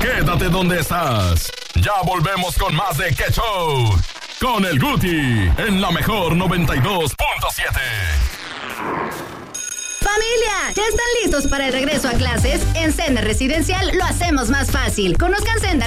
Quédate donde estás. Ya volvemos con más de ¡Qué Show! Con el Guti en la mejor 92.7. ¡Familia! ¿Ya están listos para el regreso a clases? En Senda Residencial lo hacemos más fácil. Conozcan Senda